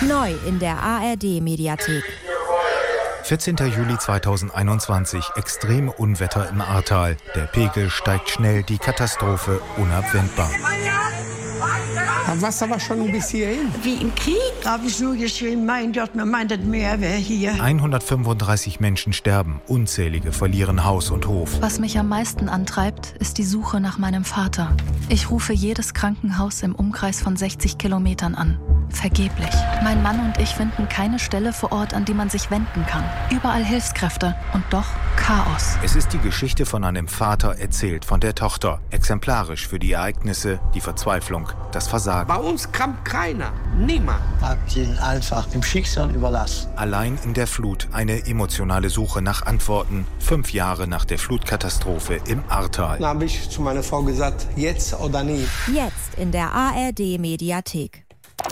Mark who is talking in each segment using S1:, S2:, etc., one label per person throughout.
S1: Neu in der ARD-Mediathek.
S2: 14. Juli 2021, extreme Unwetter im Ahrtal. Der Pegel steigt schnell, die Katastrophe unabwendbar.
S3: Das Wasser war schon bis hierhin.
S4: Wie im Krieg? Da habe ich nur geschrien, mein Gott, man meint, das Meer wäre hier.
S2: 135 Menschen sterben, unzählige verlieren Haus und Hof.
S5: Was mich am meisten antreibt, ist die Suche nach meinem Vater. Ich rufe jedes Krankenhaus im Umkreis von 60 Kilometern an. Vergeblich. Mein Mann und ich finden keine Stelle vor Ort, an die man sich wenden kann. Überall Hilfskräfte und doch Chaos.
S2: Es ist die Geschichte von einem Vater, erzählt von der Tochter. Exemplarisch für die Ereignisse, die Verzweiflung, das Versagen.
S3: Bei uns kam keiner, niemand.
S6: Hab ihn einfach dem Schicksal überlassen.
S2: Allein in der Flut eine emotionale Suche nach Antworten, 5 Jahre nach der Flutkatastrophe im Ahrtal.
S3: Dann habe ich zu meiner Frau gesagt, jetzt oder nie.
S1: Jetzt in der ARD-Mediathek.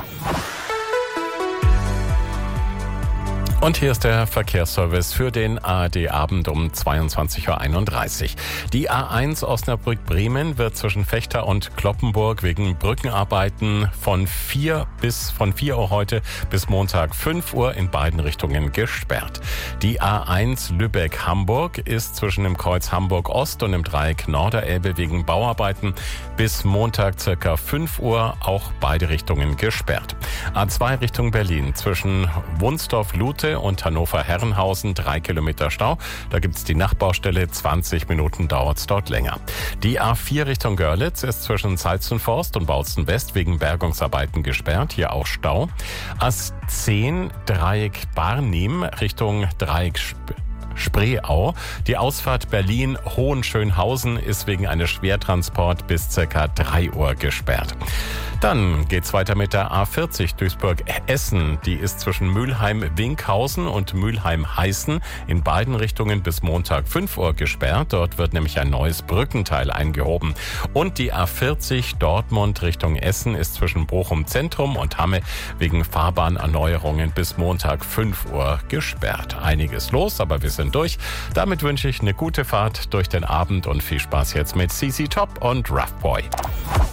S7: Und hier ist der Verkehrsservice für den ARD-Abend um 22.31 Uhr. Die A1 Osnabrück-Bremen wird zwischen Vechta und Cloppenburg wegen Brückenarbeiten von 4 Uhr heute bis Montag 5 Uhr in beiden Richtungen gesperrt. Die A1 Lübeck-Hamburg ist zwischen dem Kreuz Hamburg-Ost und dem Dreieck Norderelbe wegen Bauarbeiten bis Montag ca. 5 Uhr auch beide Richtungen gesperrt. A2 Richtung Berlin zwischen Wunsdorf-Lute und Hannover-Herrenhausen 3 Kilometer Stau. Da gibt's die Nachbaustelle, 20 Minuten dauert's dort länger. Die A4 Richtung Görlitz ist zwischen Salzenforst und Bautzen West wegen Bergungsarbeiten gesperrt. Hier auch Stau. A10 Dreieck Barnim Richtung Dreieck Spreeau. Die Ausfahrt Berlin-Hohenschönhausen ist wegen eines Schwertransport bis ca. 3 Uhr gesperrt. Dann geht's weiter mit der A40 Duisburg-Essen. Die ist zwischen Mülheim-Winkhausen und Mülheim-Heißen in beiden Richtungen bis Montag 5 Uhr gesperrt. Dort wird nämlich ein neues Brückenteil eingehoben. Und die A40 Dortmund Richtung Essen ist zwischen Bochum Zentrum und Hamme wegen Fahrbahnerneuerungen bis Montag 5 Uhr gesperrt. Einiges los, aber wir sind durch. Damit wünsche ich eine gute Fahrt durch den Abend und viel Spaß jetzt mit CC Top und Rough Boy.